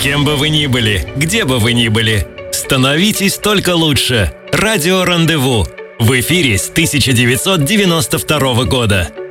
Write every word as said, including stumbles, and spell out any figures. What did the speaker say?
Кем бы вы ни были, где бы вы ни были, становитесь только лучше. Радио «Рандеву» в эфире с тысяча девятьсот девяносто второго года.